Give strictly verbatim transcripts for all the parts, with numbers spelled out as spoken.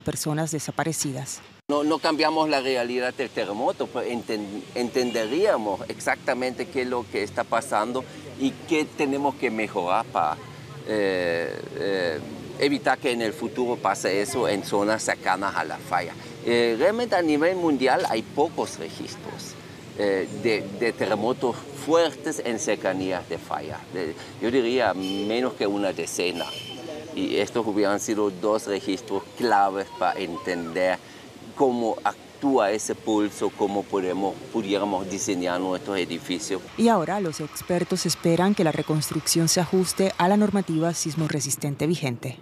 personas desaparecidas. No, no cambiamos la realidad del terremoto, pues enten- entenderíamos exactamente qué es lo que está pasando y qué tenemos que mejorar para eh, eh, evitar que en el futuro pase eso en zonas cercanas a la falla. Eh, realmente a nivel mundial hay pocos registros eh, de, de terremotos fuertes en cercanías de fallas. De, yo diría menos que una decena. Y estos hubieran sido dos registros claves para entender cómo actúa ese pulso, cómo podemos, pudiéramos diseñar nuestros edificios. Y ahora los expertos esperan que la reconstrucción se ajuste a la normativa sismorresistente vigente.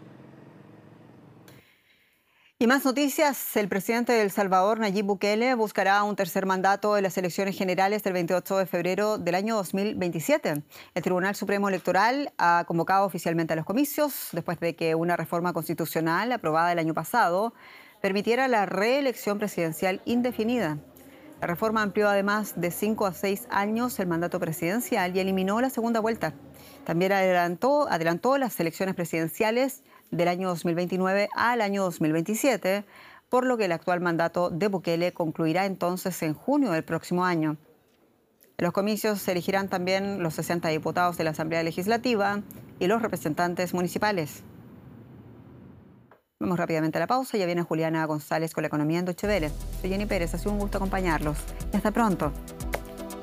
Y más noticias, el presidente de El Salvador, Nayib Bukele, buscará un tercer mandato en las elecciones generales del veintiocho de febrero del año dos mil veintisiete. El Tribunal Supremo Electoral ha convocado oficialmente a los comicios después de que una reforma constitucional aprobada el año pasado permitiera la reelección presidencial indefinida. La reforma amplió además de cinco a seis años el mandato presidencial y eliminó la segunda vuelta. También adelantó, adelantó las elecciones presidenciales del año dos mil veintinueve al año dos mil veintisiete, por lo que el actual mandato de Bukele concluirá entonces en junio del próximo año. En los comicios se elegirán también los sesenta diputados de la Asamblea Legislativa y los representantes municipales. Vamos rápidamente a la pausa. Ya viene Juliana González con la economía en Deutsche Welle. Soy Jenny Pérez, ha sido un gusto acompañarlos. Y hasta pronto.